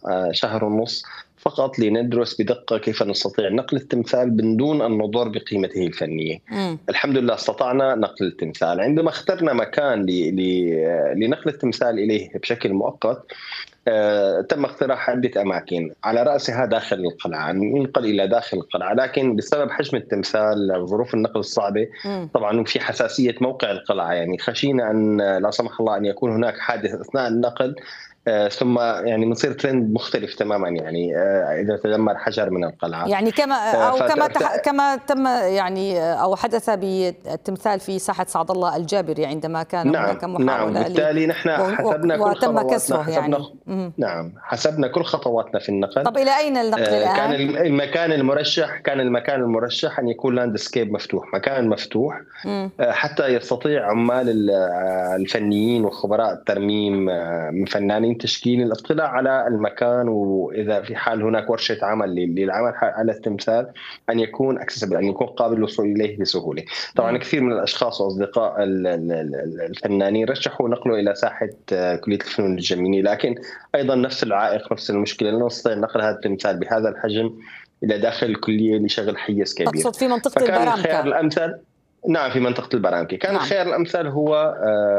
شهر ونص فقط لندرس بدقة كيف نستطيع نقل التمثال من دون أن نضر بقيمته الفنية. الحمد لله استطعنا نقل التمثال. عندما اخترنا مكان لنقل التمثال إليه بشكل مؤقت، تم اقتراح عدة أماكن على رأسها داخل القلعة، أن ينقل إلى داخل القلعة، لكن بسبب حجم التمثال ظروف النقل الصعبة طبعا في حساسية موقع القلعة، يعني خشينا أن لا سمح الله أن يكون هناك حادث أثناء النقل، ثم يعني بنصير ترند مختلف تماما، يعني اذا تدمر حجر من القلعه، يعني كما تم يعني او حدث بالتمثال في ساحه سعد الله الجابري عندما كان هناك محاوله. نعم، بالتالي نحن حسبنا كل وتم خطواتنا، كسره يعني. نعم، حسبنا كل خطواتنا في النقل. طب الى اين النقل الان؟ كان المكان المرشح ان يكون لاندسكيب مفتوح، مكان مفتوح حتى يستطيع عمال الفنيين وخبراء الترميم من فنانين تشكيل الاطلاع على المكان، واذا في حال هناك ورشه عمل للعمل على التمثال ان يكون اكسسبل، ان يكون قابل للوصول اليه بسهوله. طبعا كثير من الاشخاص واصدقاء الفنانين رشحوا نقله الى ساحه كليه الفنون الجميله، لكن ايضا نفس العائق، نفس المشكله، لا نستطيع نقل هذا التمثال بهذا الحجم الى داخل الكليه لشغل حيز كبير. تقصد في منطقه البرامكه؟ الخيار الامثل، نعم، في منطقه البرامكه كان الخيار الامثل هو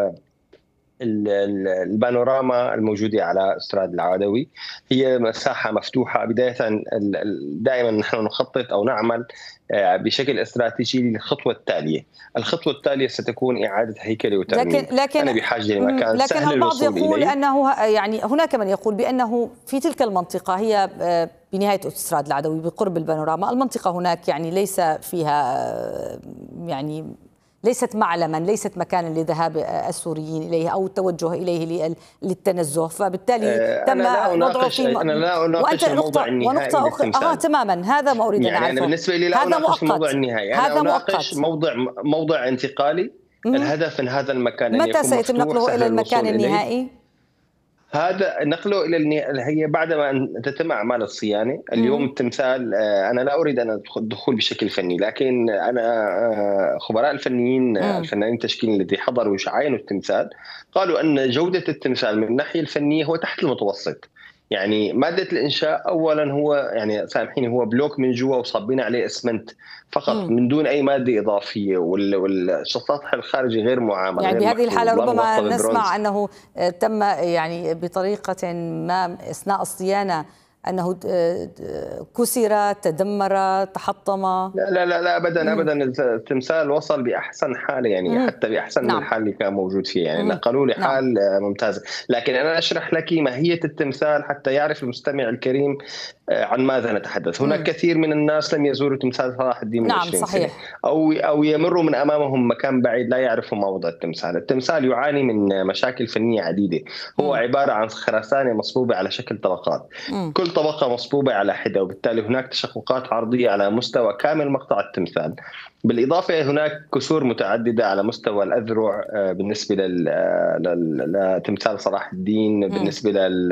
البانوراما الموجودة على استراد العدوي. هي مساحة مفتوحة بداية، دائما نحن نخطط أو نعمل بشكل استراتيجي للخطوة التالية. الخطوة التالية ستكون إعادة هيكلة وترميم. لكن أنا بحاجة لمكان لكن سهل البعض يقول إليه. أنه يعني هناك من يقول بأنه في تلك المنطقة هي بنهاية استراد العدوي بقرب البانوراما، المنطقة هناك يعني ليس فيها يعني ليست معلما، ليست مكانا لذهاب السوريين إليه أو التوجه إليه للتنزه، فبالتالي تم وضعه في أنا لا أناقش الموضوع النهائي ونقطة أخرى تماما، هذا ما أريد أن أعرفه. يعني أنا بالنسبة لي لا أناقش الموضوع النهائي، أنا أناقش موضع انتقالي. الهدف من هذا المكان أن يكون متى سيتم نقله إلى المكان النهائي؟ هذا نقله الى هي بعدما ان تتم اعمال الصيانه. اليوم التمثال انا لا اريد ان الدخول بشكل فني، لكن انا خبراء الفنيين الفنانين التشكيليين الذي حضروا وعاينوا التمثال قالوا ان جوده التمثال من الناحيه الفنيه هو تحت المتوسط. يعني مادة الإنشاء أولا هو يعني سامحيني هو بلوك من جوا وصابين عليه إسمنت فقط من دون أي مادة إضافية، والسطح الخارجي غير معامل. يعني بهذه الحالة ربما نسمع أنه تم يعني بطريقة ما أثناء الصيانة أنه كسر، تدمر، تحطم. لا أبدا التمثال وصل بأحسن حال، يعني حتى بأحسن من الحال اللي كان موجود فيه، يعني نقلوا لحال ممتازة. لكن أنا أشرح لك ماهية التمثال حتى يعرف المستمع الكريم عن ماذا نتحدث. هناك كثير من الناس لم يزوروا تمثال صلاح الدين من 20 سنة، أو يمروا من أمامهم مكان بعيد لا يعرفوا ما وضع التمثال. التمثال يعاني من مشاكل فنية عديدة، هو عبارة عن خرسانة مصبوبة على شكل طبقات، كل طبقة مصبوبة على حدة، وبالتالي هناك تشققات عرضية على مستوى كامل مقطع التمثال. بالإضافة هناك كسور متعددة على مستوى الأذرع بالنسبة لتمثال صلاح الدين، بالنسبة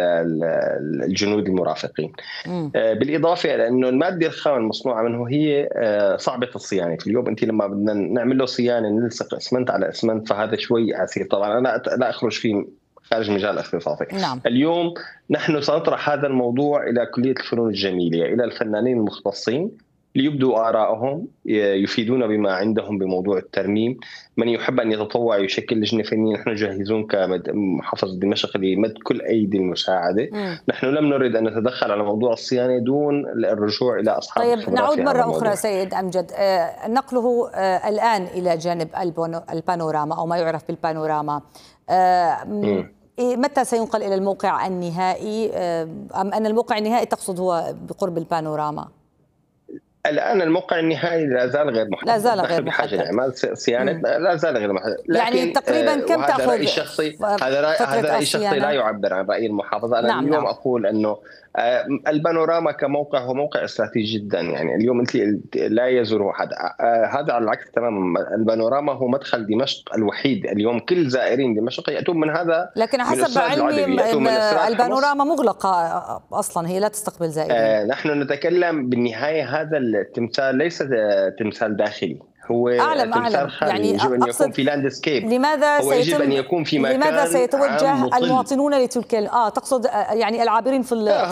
للجنود المرافقين. بالإضافة لأنه المادة الخام المصنوعة منه هي صعبة الصيانة. في اليوم أنت لما بدنا نعمل له صيانة نلصق إسمنت على إسمنت، فهذا شوي عسير. طبعا أنا لا أخرج فيه خارج مجال اختصاصي. اليوم نحن سنطرح هذا الموضوع إلى كلية الفنون الجميلة، إلى الفنانين المختصين ليبدوا آرائهم، يفيدون بما عندهم بموضوع الترميم. من يحب أن يتطوع يشكل لجنة فنية، نحن جاهزون كمحافظة دمشق لمد كل أيدي المساعدة. نحن لم نريد أن نتدخل على موضوع الصيانة دون الرجوع إلى أصحاب الخبرات. طيب نعود مرة أخرى سيد أمجد، نقله الآن إلى جانب البانوراما أو ما يعرف بالبانوراما، متى سينقل إلى الموقع النهائي؟ أم أن الموقع النهائي تقصد هو بقرب البانوراما؟ الآن الموقع النهائي لا زال غير محدد، لا زال غير بحاجة لإعمال صيانة، لا زال غير محدد. يعني تقريبا كم تأخذ؟ رأي شخصي، هذا رأي شخصي لا يعبر عن رأي المحافظة. أنا اليوم أقول أنه البانوراما كموقع هو موقع استراتيجي جدا، يعني اليوم انت لا يزوره احد. هذا على العكس تماما، البانوراما هو مدخل دمشق الوحيد. اليوم كل زائرين دمشق ياتون من هذا، لكن حسب علمي البانوراما مغلقه اصلا، هي لا تستقبل زائرين. نحن نتكلم بالنهايه هذا التمثال ليس تمثال داخلي، هو أعلم يعني يجب أن يكون في لاندسكيب. يجب أن يكون في مكان لماذا سيتوجه المواطنون لتلك تقصد يعني العابرين في